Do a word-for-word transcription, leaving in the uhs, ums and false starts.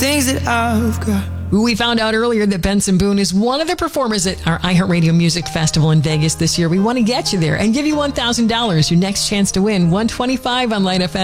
things that I've got. We found out earlier that Benson Boone is one of the performers at our iHeartRadio Music Festival in Vegas this year. We want to get you there and give you one thousand dollars, your next chance to win one twenty-five on Light F M.